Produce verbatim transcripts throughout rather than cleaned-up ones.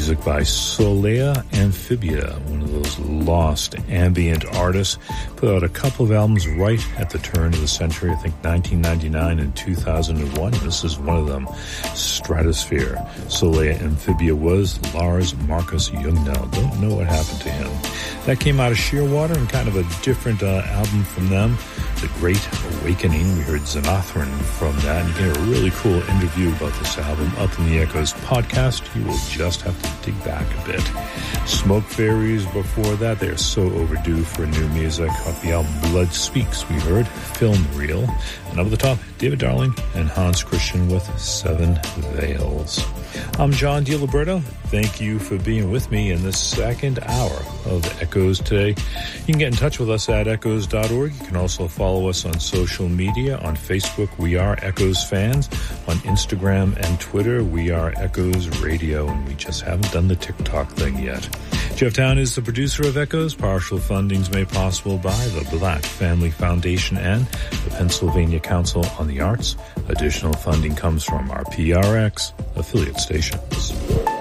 music by Solea Amphibia, one of those lost ambient artists. Put out a couple of albums right at the turn of the century, I think nineteen ninety-nine and two thousand one. This is one of them, Stratosphere. Solea Amphibia was Lars Marcus Ljungdahl. Don't know what happened to him. That came out of Shearwater and kind of a different uh, album from them, The Great Awakening. We heard Xenothryn from that. You get a really cool interview about this album up in the Echoes podcast. You will just have to dig back a bit. Smoke Fairies before that. They are so overdue for new music. Off the album Blood Speaks, we heard Film Reel. And up at the top, David Darling and Hans Christian with Seven Veils. I'm John DiLiberto. Thank you for being with me in this second hour of Echoes today. You can get in touch with us at echoes dot org. You can also follow us on social media. On Facebook, we are Echoes Fans. On Instagram and Twitter, we are Echoes Radio, and we just haven't done the TikTok thing yet. Jeff Town is the producer of Echoes. Partial funding's made possible by the Black Family Foundation and the Pennsylvania Council on the Arts. Additional funding comes from our P R X affiliate stations.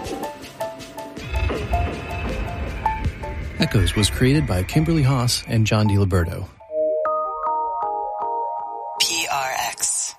Echoes was created by Kimberly Haas and John DiLiberto. P R X.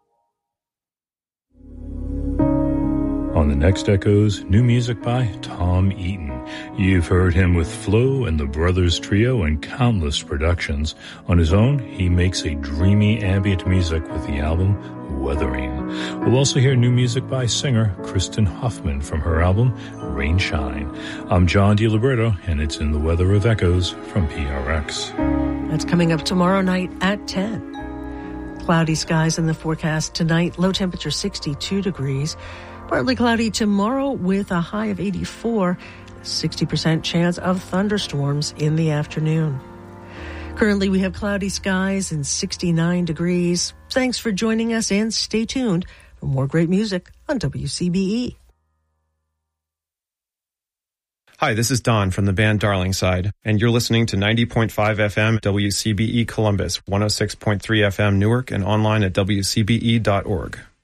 On the next Echoes, new music by Tom Eaton. You've heard him with Flo and the Brothers Trio and countless productions. On his own, he makes a dreamy ambient music with the album Weathering. We'll also hear new music by singer Kristen Hoffman from her album Rain Shine. I'm John DiLiberto, and it's in the Weather of Echoes from P R X. That's coming up tomorrow night at ten. Cloudy skies in the forecast tonight, low temperature sixty-two degrees. Partly cloudy tomorrow with a high of eighty-four, sixty percent chance of thunderstorms in the afternoon. Currently, we have cloudy skies and sixty-nine degrees. Thanks for joining us, and stay tuned for more great music on W C B E. Hi, this is Don from the band Darling Side, and you're listening to ninety point five F M W C B E Columbus, one oh six point three F M Newark, and online at W C B E dot org.